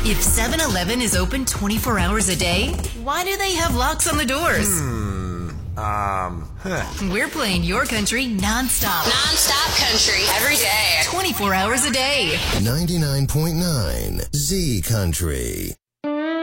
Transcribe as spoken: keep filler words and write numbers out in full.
If seven eleven is open twenty-four hours a day, why do they have locks on the doors? Hmm. Um. Huh. We're playing your country nonstop. Nonstop country every day. twenty-four hours a day. ninety-nine point nine Z Country.